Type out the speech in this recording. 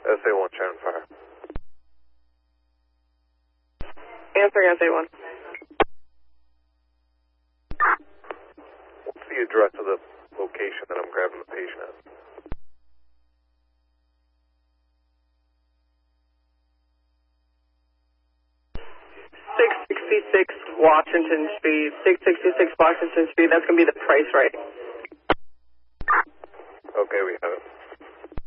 SA1, Shannon Fire. Answering SA1. What's the address of the location that I'm grabbing the patient at? Washington Street, 666 Washington Street. That's going to be the price right. Okay, we have it.